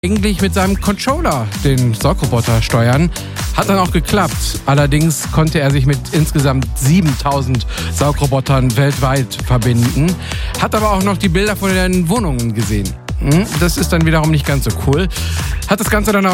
eigentlich mit seinem Controller den Saugroboter steuern. Hat dann auch geklappt. Allerdings konnte er sich mit insgesamt 7000 Saugrobotern weltweit verbinden. Hat aber auch noch die Bilder von den Wohnungen gesehen. Das ist dann wiederum nicht ganz so cool. Hat das Ganze dann auch